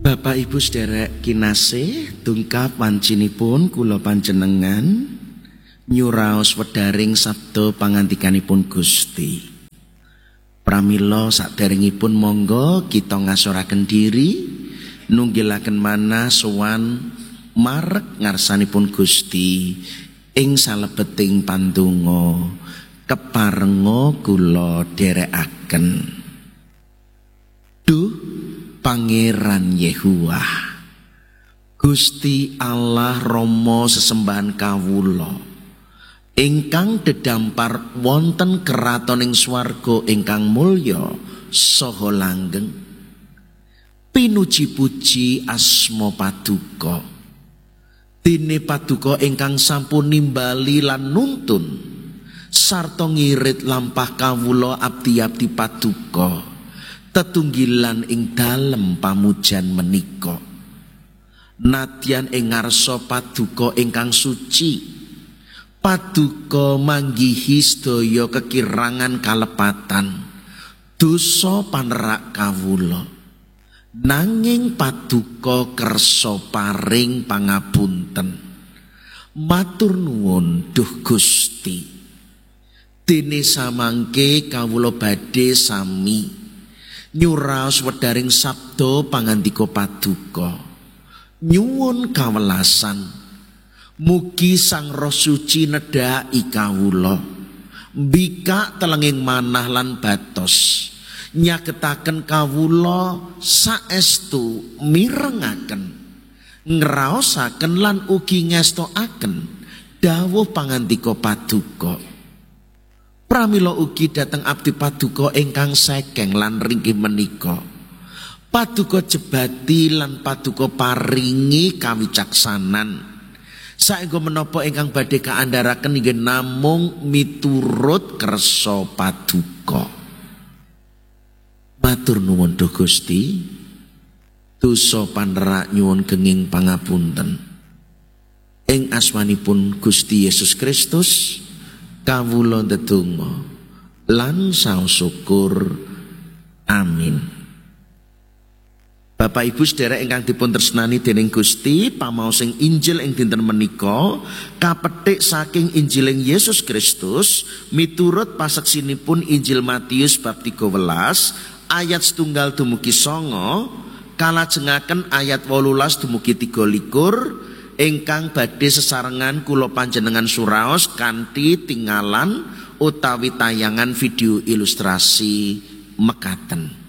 Bapak Ibu sederek kinasih, tungkap wancinipun kula panjenengan nyuraos wedaring sabda pangandikanipun Gusti. Pramila saderengipun monggo kita ngasuraken diri nunggilaken manah sowan marek ngarsanipun Gusti ing salebeting pandonga keparenga kula dherekaken. Duh Pangeran Yehuwa, Gusti Allah Rama sesembahan kawula, ingkang dedampar wonten keratoning swarga ingkang mulya saha langgeng. Pinuji-puji asma Paduka, dene Paduka ingkang sampun nimbali lan nuntun sarta ngirit lampah kawula abdi-abdi Paduka tetunggilan ing dalem pamujan menika. Nadyan ing ngarsa Paduka ingkang suci, Paduka manggihi sedaya kekirangan kalepatan dosa panerak kawula, nanging Paduka kersa paring pangapunten. Matur nuwun Duh Gusti, dene samangke kawula badhe sami nyuraos wedaring sabda pangandika Paduka, nyuwun kawelasan mugi Sang Roh Suci nedhaki kawula, mbikak telenging manah lan batos, nyaketaken kawula saestu mirengaken, ngraosaken lan ugi ngestokaken dawuh pangandika Paduka. Pramila ugi dateng abdi Paduka ingkang sekeng lan ringkih menika, Paduka jebati lan Paduka paringi kawicaksanan, saengga menapa ingkang badhe kaandharaken inggih namung miturut kersa Paduka. Matur nuwun Duh Gusti, dosa panerak nyuwun kenging pangapunten. Ing asmanipun Gusti Yesus Kristus kawula ndedonga lan saos syukur. Amin. Bapak Ibu sedherek ingkang dipun tresnani dening Gusti, pamaosing Injil ing dinten menika kapetik saking Injiling Yesus Kristus miturut paseksinipun Injil Matius bab 13 ayat 1 dumugi 9, kalajengaken ayat 18 dumugi 23 ingkang badhe sesarengan kula panjenengan suraos kanthi tingalan utawi tayangan video ilustrasi mekaten.